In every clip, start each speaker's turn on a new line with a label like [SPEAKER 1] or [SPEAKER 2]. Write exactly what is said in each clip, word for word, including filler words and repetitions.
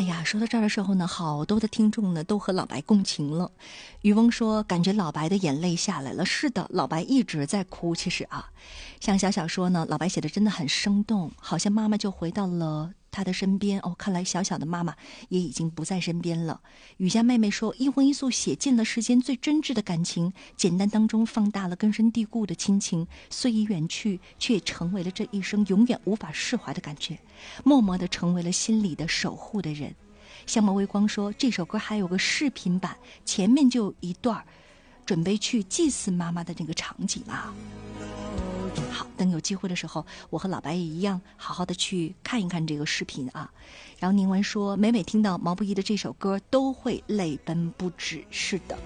[SPEAKER 1] 呀，说到这儿的时候呢，好多的听众呢都和老白共情了。渔翁说，感觉老白的眼泪下来了。是的，老白一直在哭。其实啊，像小小说呢，老白写的真的很生动，好像妈妈就回到了他的身边。哦，看来小小的妈妈也已经不在身边了。雨佳妹妹说，一荤一素写尽了世间最真挚的感情，简单当中放大了根深蒂固的亲情，虽已远去，却也成为了这一生永远无法释怀的感觉，默默地成为了心里的守护的人。相貌微光说，这首歌还有个视频版，前面就一段准备去祭祀妈妈的那个场景啊。好，等有机会的时候，我和老白也一样好好的去看一看这个视频啊。然后宁文说，每每听到毛不易的这首歌都会泪奔不止。是的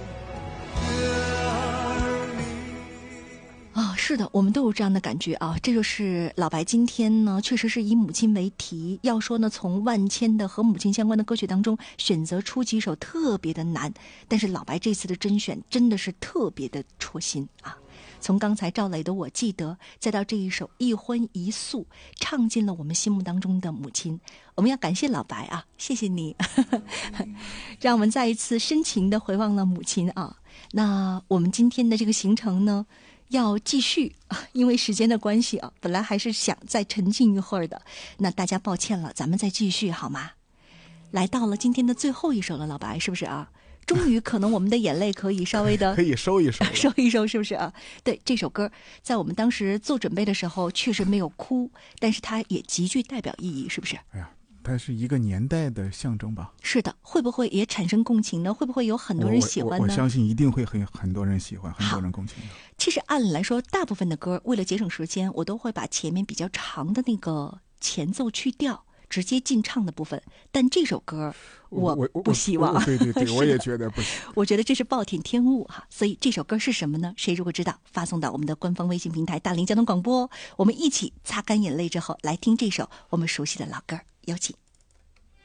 [SPEAKER 1] 啊、哦，是的，我们都有这样的感觉啊。这就是老白今天呢，确实是以母亲为题。要说呢，从万千的和母亲相关的歌曲当中选择出几首特别的难，但是老白这次的甄选真的是特别的戳心啊。从刚才赵磊的《我记得》，再到这一首《一荤一素》，唱进了我们心目当中的母亲。我们要感谢老白啊，谢谢你，让我们再一次深情地回望了母亲啊。那我们今天的这个行程呢，要继续，因为时间的关系啊，本来还是想再沉浸一会儿的。那大家抱歉了，咱们再继续好吗？来到了今天的最后一首了，老白是不是啊？终于可能我们的眼泪可以稍微的
[SPEAKER 2] 可以收一收
[SPEAKER 1] 收一收，是不是啊？对，这首歌在我们当时做准备的时候确实没有哭，但是它也极具代表意义，是不是？
[SPEAKER 2] 哎呀，它是一个年代的象征吧？
[SPEAKER 1] 是的，会不会也产生共情呢？会不会有很多人喜欢呢？
[SPEAKER 2] 我, 我, 我相信一定会很很多人喜欢，很多人共情的。
[SPEAKER 1] 其实按理来说，大部分的歌为了节省时间，我都会把前面比较长的那个前奏去掉，直接进唱的部分。但这首歌我不希望，
[SPEAKER 2] 对对对，我也觉得不行。
[SPEAKER 1] 我觉得这是暴殄天物哈。所以这首歌是什么呢？谁如果知道，发送到我们的官方微信平台大林交通广播，我们一起擦干眼泪之后来听这首我们熟悉的老歌，有请。